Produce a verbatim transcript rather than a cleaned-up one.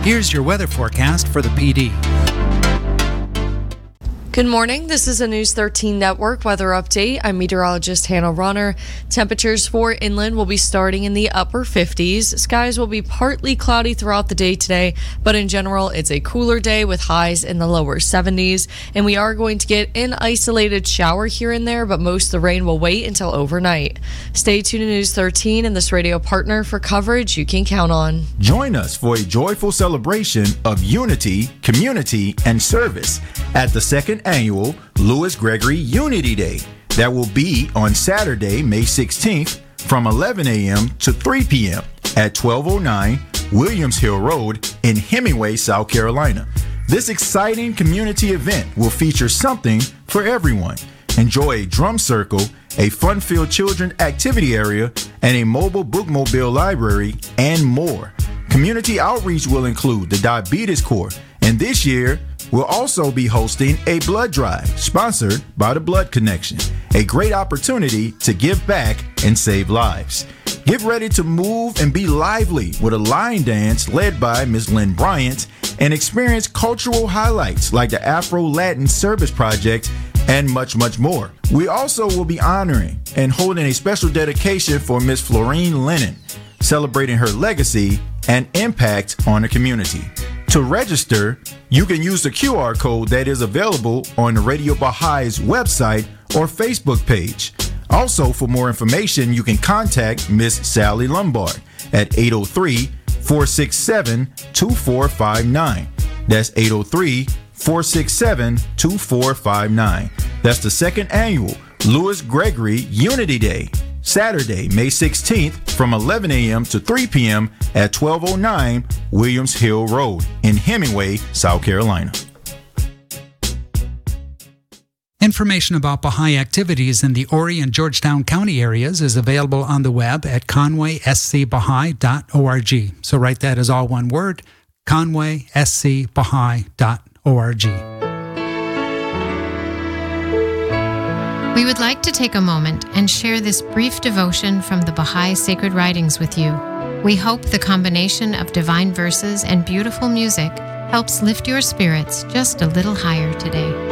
Here's your weather forecast for the P D. Good morning. This is a News thirteen Network weather update. I'm meteorologist Hannah Ronner. Temperatures for inland will be starting in the upper fifties. Skies will be partly cloudy throughout the day today, but in general, it's a cooler day with highs in the lower seventies. And we are going to get an isolated shower here and there, but most of the rain will wait until overnight. Stay tuned to News thirteen and this radio partner for coverage you can count on. Join us for a joyful celebration of unity, community, and service at the second annual Lewis Gregory Unity Day that will be on Saturday, May sixteenth from eleven a.m. to three p.m. at twelve oh nine Williams Hill Road in Hemingway, South Carolina. This exciting community event will feature something for everyone. Enjoy a drum circle, a fun-filled children activity area, and a mobile bookmobile library, and more. Community outreach will include the Diabetes Corps, and this year, we'll also be hosting a blood drive sponsored by the Blood Connection, a great opportunity to give back and save lives. Get ready to move and be lively with a line dance led by Miz Lynn Bryant and experience cultural highlights like the Afro-Latin Service Project and much, much more. We also will be honoring and holding a special dedication for Miss Florine Lennon, celebrating her legacy and impact on the community. To register, you can use the Q R code that is available on the Radio Bahai's website or Facebook page. Also, for more information, you can contact Miss Sally Lombard at eight oh three, four six seven, two four five nine. That's eight oh three, four six seven, two four five nine. That's the second annual Lewis Gregory Unity Day, Saturday, May sixteenth from eleven a.m. to three p.m. at twelve oh nine Williams Hill Road in Hemingway, South Carolina. Information about Baha'i activities in the Horry and Georgetown County areas is available on the web at conway s c baha'i dot org. So write that as all one word, conway s c baha'i dot org. We would like to take a moment and share this brief devotion from the Baha'i Sacred Writings with you. We hope the combination of divine verses and beautiful music helps lift your spirits just a little higher today.